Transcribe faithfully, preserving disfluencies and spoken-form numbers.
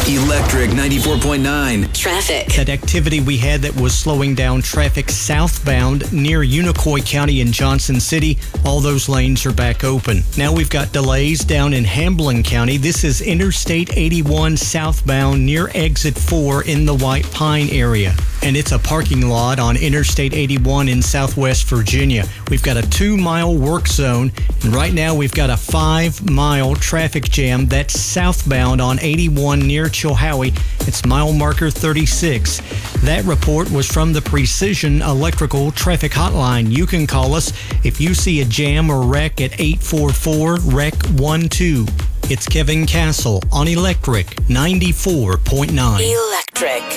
Electric ninety-four point nine. Traffic. That activity we had that was slowing down traffic southbound near Unicoi County in Johnson City, all those lanes are back open. Now we've got delays down in Hamblin County. This is Interstate eighty-one southbound near Exit four in the White Pine area. And it's a parking lot on Interstate eighty-one in Southwest Virginia. We've got a two-mile work zone, and right now we've got a five-mile traffic jam that's southbound on eighty-one near Chilhowie. It's mile marker thirty-six. That report was from the Precision Electrical Traffic Hotline. You can call us if you see a jam or wreck at eight four four, R E C one two. It's Kevin Castle on Electric ninety-four point nine. Electric.